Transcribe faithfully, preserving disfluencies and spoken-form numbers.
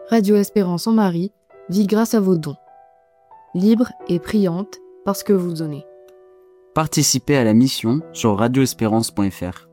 Radio Espérance en Marie vit grâce à vos dons. Libre et priante parce que vous donnez. Participez à la mission sur radio espérance point f r.